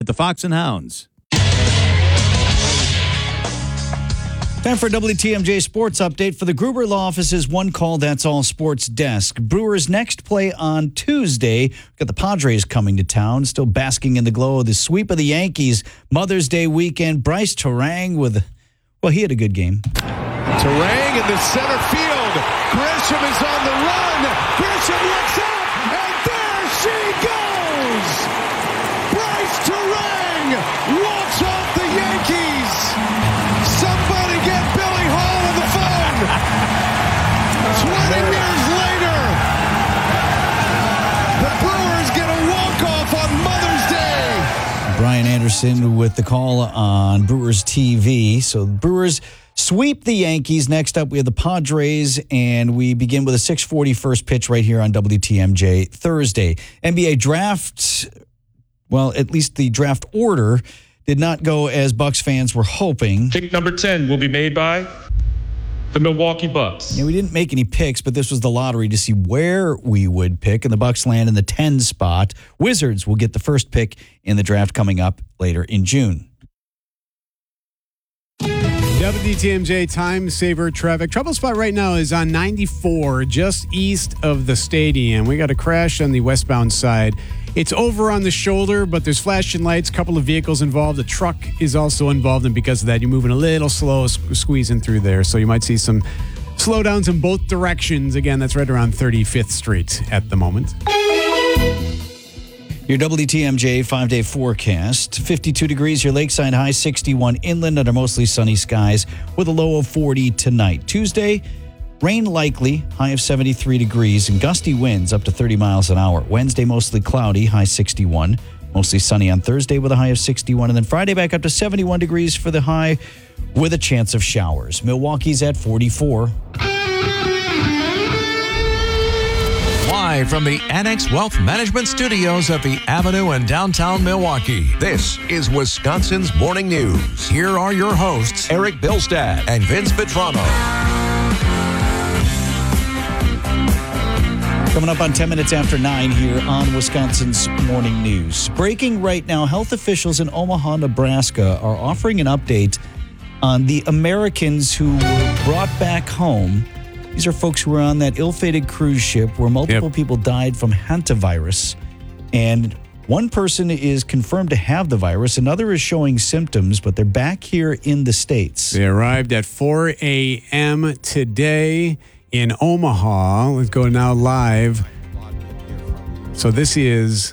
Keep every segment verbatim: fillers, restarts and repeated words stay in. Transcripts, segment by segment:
the Fox and Hounds. Time for a W T M J Sports Update for the Gruber Law Office's One Call That's All Sports Desk. Brewers next play on Tuesday. We've got the Padres coming to town, still basking in the glow of the sweep of the Yankees. Mother's Day weekend. Bryce Terang with, well, he had a good game. Terang in the center field. Grisham is on the run. Grisham looks up, and there she goes. Bryce Terang walks off the Yankees. Somebody get Billy Hall on the phone. Twenty years later, the Brewers get a walk-off on Mother's Day. Brian Anderson with the call on Brewers T V. So the Brewers sweep the Yankees. Next up, we have the Padres, and we begin with a six forty first pitch right here on W T M J Thursday. N B A draft, well, at least the draft order did not go as Bucks fans were hoping. Pick number ten will be made by the Milwaukee Bucks. Yeah, we didn't make any picks, but this was the lottery to see where we would pick, and the Bucks land in the ten spot. Wizards will get the first pick in the draft coming up later in June. W T M J time saver traffic. Trouble spot right now is on ninety-four, just east of the stadium. We got a crash on the westbound side. It's over on the shoulder, but there's flashing lights, a couple of vehicles involved. A truck is also involved, and because of that, you're moving a little slow, squeezing through there. So you might see some slowdowns in both directions. Again, that's right around thirty-fifth Street at the moment. Your W T M J five-day forecast. fifty-two degrees, your lakeside high, sixty-one inland under mostly sunny skies with a low of forty tonight. Tuesday, rain likely, high of seventy-three degrees, and gusty winds up to thirty miles an hour. Wednesday, mostly cloudy, high sixty-one. Mostly sunny on Thursday with a high of sixty-one. And then Friday back up to seventy-one degrees for the high with a chance of showers. Milwaukee's at forty-four. Live from the Annex Wealth Management Studios at the Avenue in downtown Milwaukee, this is Wisconsin's Morning News. Here are your hosts, Eric Bilstad and Vince Vitrano. Coming up on ten minutes after nine here on Wisconsin's Morning News. Breaking right now, health officials in Omaha, Nebraska are offering an update on the Americans who were brought back home. These are folks who were on that ill-fated cruise ship where multiple yep. people died from hantavirus. And one person is confirmed to have the virus. Another is showing symptoms, but they're back here in the States. They arrived at four a.m. today in Omaha. Let's go now live. So this is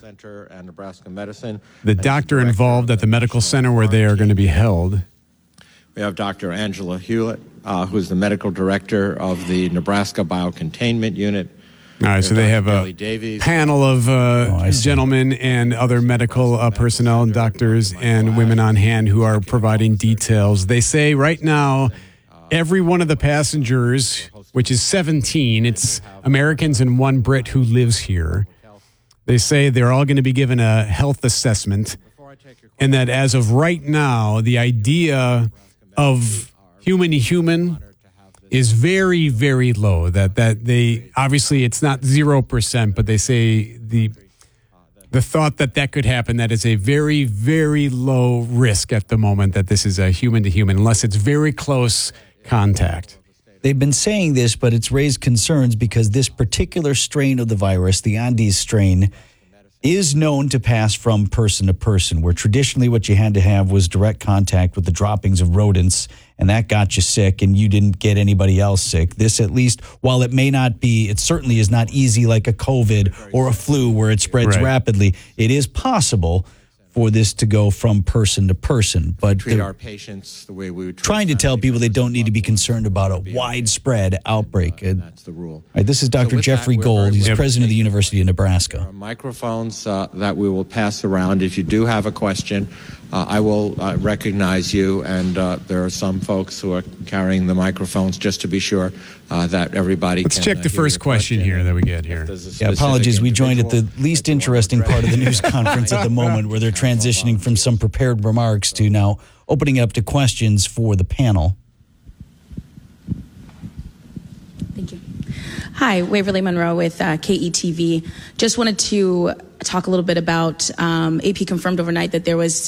the doctor involved at the medical center where they are going to be held. We have Doctor Angela Hewlett, uh, who's the medical director of the Nebraska Biocontainment Unit. All right, so they have a panel of uh, oh, gentlemen and other medical uh, personnel and doctors and women on hand who are providing details. They say right now, every one of the passengers, which is seventeen, it's Americans and one Brit who lives here. They say they're all going to be given a health assessment, and that as of right now, the idea of human to human is very, very low. That that they obviously it's not zero percent, but they say the the thought that that could happen, that is a very, very low risk at the moment that this is a human to human, unless it's very close contact. They've been saying this, but it's raised concerns because this particular strain of the virus, the Andes strain, is known to pass from person to person, where traditionally what you had to have was direct contact with the droppings of rodents, and that got you sick, and you didn't get anybody else sick. This, at least, while it may not be, it certainly is not easy like a COVID or a flu where it spreads right. rapidly. It is possible for this to go from person to person, but treat our patients the way we would trying to tell people they don't need to be concerned about a widespread outbreak. That's the rule. All right, this is Doctor So Jeffrey that, Gold. He's president of the University of Nebraska. There are microphones uh, that we will pass around. If you do have a question, uh, I will uh, recognize you, and uh, there are some folks who are carrying the microphones just to be sure uh, that everybody Let's can check uh, the first question, question here that we get here. Yeah, apologies. We joined at the least interesting part of the news conference at the moment, where they're transitioning from some prepared remarks to now opening up to questions for the panel. Thank you. Hi, Waverly Monroe with uh, K E T V. Just wanted to talk a little bit about um, A P confirmed overnight that there was